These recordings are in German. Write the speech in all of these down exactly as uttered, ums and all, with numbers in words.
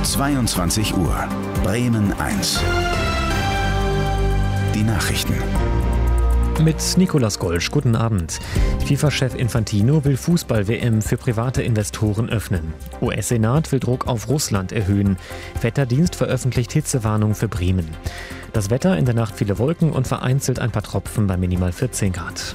zweiundzwanzig Uhr. Bremen eins. Die Nachrichten. Mit Nicolas Golsch, guten Abend. FIFA-Chef Infantino will Fußball-W M für private Investoren öffnen. U S-Senat will Druck auf Russland erhöhen. Wetterdienst veröffentlicht Hitzewarnung für Bremen. Das Wetter, in der Nacht viele Wolken und vereinzelt ein paar Tropfen bei minimal vierzehn Grad.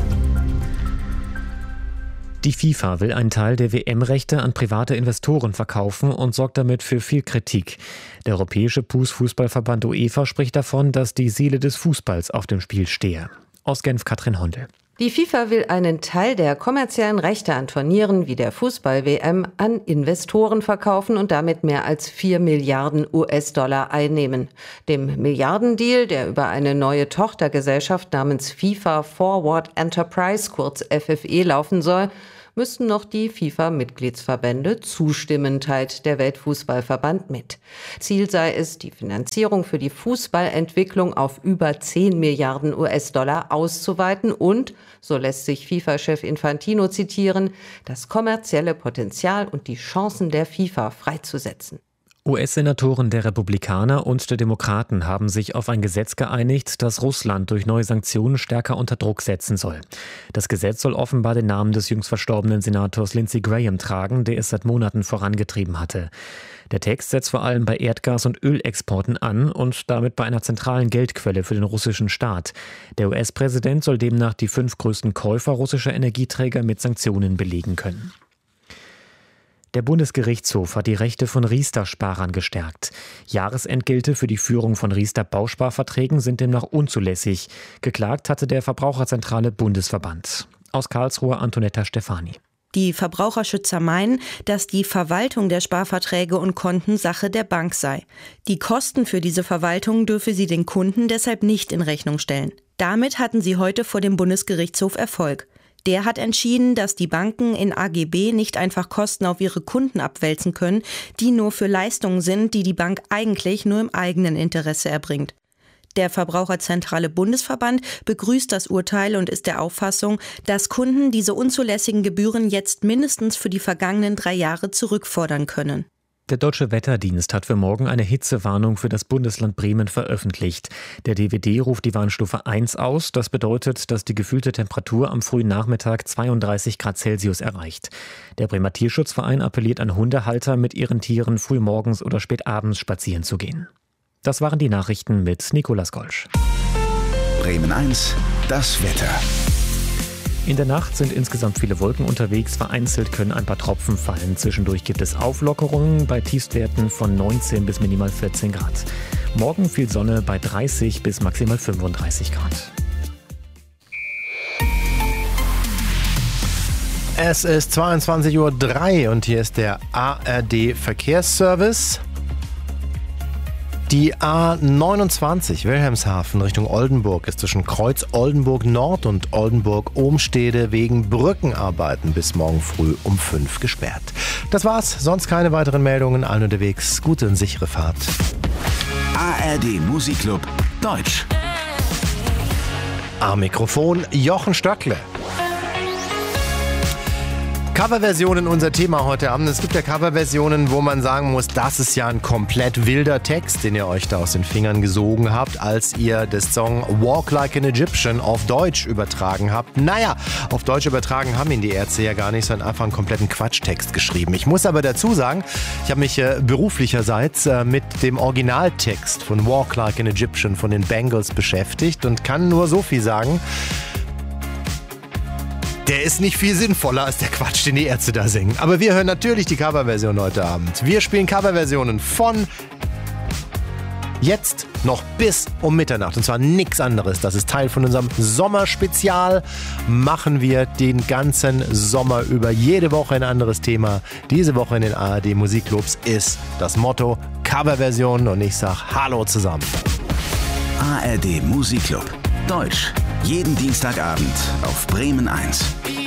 Die FIFA will einen Teil der W M-Rechte an private Investoren verkaufen und sorgt damit für viel Kritik. Der Europäische Fußballverband UEFA spricht davon, dass die Seele des Fußballs auf dem Spiel stehe. Aus Genf, Katrin Hondel. Die FIFA will einen Teil der kommerziellen Rechte an Turnieren wie der Fußball-W M an Investoren verkaufen und damit mehr als vier Milliarden U S-Dollar einnehmen. Dem Milliardendeal, der über eine neue Tochtergesellschaft namens FIFA Forward Enterprise, kurz F F E, laufen soll, müssten noch die FIFA-Mitgliedsverbände zustimmen, teilt der Weltfußballverband mit. Ziel sei es, die Finanzierung für die Fußballentwicklung auf über zehn Milliarden U S-Dollar auszuweiten und, so lässt sich FIFA-Chef Infantino zitieren, das kommerzielle Potenzial und die Chancen der FIFA freizusetzen. U S-Senatoren der Republikaner und der Demokraten haben sich auf ein Gesetz geeinigt, das Russland durch neue Sanktionen stärker unter Druck setzen soll. Das Gesetz soll offenbar den Namen des jüngst verstorbenen Senators Lindsey Graham tragen, der es seit Monaten vorangetrieben hatte. Der Text setzt vor allem bei Erdgas- und Ölexporten an und damit bei einer zentralen Geldquelle für den russischen Staat. Der U S-Präsident soll demnach die fünf größten Käufer russischer Energieträger mit Sanktionen belegen können. Der Bundesgerichtshof hat die Rechte von Riester-Sparern gestärkt. Jahresentgelte für die Führung von Riester-Bausparverträgen sind demnach unzulässig. Geklagt hatte der Verbraucherzentrale Bundesverband. Aus Karlsruhe Antonetta Stefani. Die Verbraucherschützer meinen, dass die Verwaltung der Sparverträge und Konten Sache der Bank sei. Die Kosten für diese Verwaltung dürfe sie den Kunden deshalb nicht in Rechnung stellen. Damit hatten sie heute vor dem Bundesgerichtshof Erfolg. Der hat entschieden, dass die Banken in A G B nicht einfach Kosten auf ihre Kunden abwälzen können, die nur für Leistungen sind, die die Bank eigentlich nur im eigenen Interesse erbringt. Der Verbraucherzentrale Bundesverband begrüßt das Urteil und ist der Auffassung, dass Kunden diese unzulässigen Gebühren jetzt mindestens für die vergangenen drei Jahre zurückfordern können. Der Deutsche Wetterdienst hat für morgen eine Hitzewarnung für das Bundesland Bremen veröffentlicht. Der D W D ruft die Warnstufe eins aus. Das bedeutet, dass die gefühlte Temperatur am frühen Nachmittag zweiunddreißig Grad Celsius erreicht. Der Bremer Tierschutzverein appelliert an Hundehalter, mit ihren Tieren frühmorgens oder spätabends spazieren zu gehen. Das waren die Nachrichten mit Nicolas Golsch. Bremen eins, das Wetter. In der Nacht sind insgesamt viele Wolken unterwegs, vereinzelt können ein paar Tropfen fallen. Zwischendurch gibt es Auflockerungen bei Tiefstwerten von neunzehn bis minimal vierzehn Grad. Morgen viel Sonne bei dreißig bis maximal fünfunddreißig Grad. Es ist zweiundzwanzig Uhr drei und hier ist der A R D-Verkehrsservice. Die A neunundzwanzig Wilhelmshaven Richtung Oldenburg ist zwischen Kreuz Oldenburg Nord und Oldenburg Ohmstede wegen Brückenarbeiten bis morgen früh um fünf gesperrt. Das war's, sonst keine weiteren Meldungen. Allen unterwegs, gute und sichere Fahrt. A R D Musikclub Deutsch. Am Mikrofon Jochen Stöckle. Coverversionen, unser Thema heute Abend. Es gibt ja Coverversionen, wo man sagen muss, das ist ja ein komplett wilder Text, den ihr euch da aus den Fingern gesogen habt, als ihr das Song Walk Like an Egyptian auf Deutsch übertragen habt. Naja, auf Deutsch übertragen haben ihn die Ärzte ja gar nicht, sondern einfach einen kompletten Quatschtext geschrieben. Ich muss aber dazu sagen, ich habe mich äh, beruflicherseits äh, mit dem Originaltext von Walk Like an Egyptian von den Bangles beschäftigt und kann nur so viel sagen. Der ist nicht viel sinnvoller als der Quatsch, den die Ärzte da singen. Aber wir hören natürlich die Coverversion heute Abend. Wir spielen Coverversionen von jetzt noch bis um Mitternacht. Und zwar nichts anderes. Das ist Teil von unserem Sommerspezial. Machen wir den ganzen Sommer über jede Woche ein anderes Thema. Diese Woche in den A R D Musikclubs ist das Motto Coverversion. Und ich sag Hallo zusammen. A R D Musikclub Deutsch. Jeden Dienstagabend auf Bremen eins.